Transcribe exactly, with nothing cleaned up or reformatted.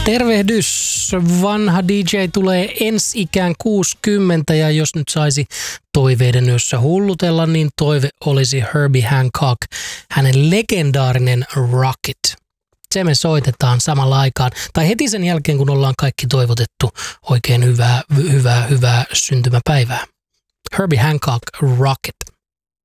Tervehdys! Vanha D J tulee ensi ikään kuusikymmentä ja jos nyt saisi toiveiden yössä hullutella, niin toive olisi Herbie Hancock, hänen legendaarinen Rocket. Se me soitetaan samalla aikaan, tai heti sen jälkeen, kun ollaan kaikki toivotettu oikein hyvää, hyvää, hyvää syntymäpäivää. Herbie Hancock, Rocket.